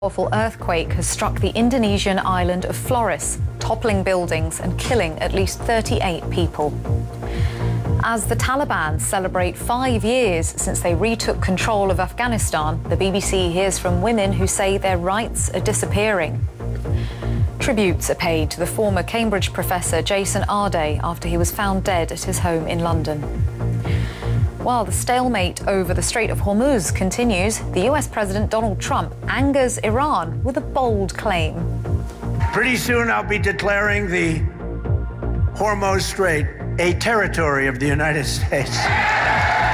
Powerful earthquake has struck the Indonesian island of Flores, toppling buildings and killing at least 38 people. As the Taliban celebrate 5 years since they retook control of Afghanistan, the BBC hears from women who say their rights are disappearing. Tributes are paid to the former Cambridge professor Jason Arday after he was found dead at his home in London. While the stalemate over the Strait of Hormuz continues, the US President Donald Trump angers Iran with a bold claim. Pretty soon I'll be declaring the Hormuz Strait a territory of the United States.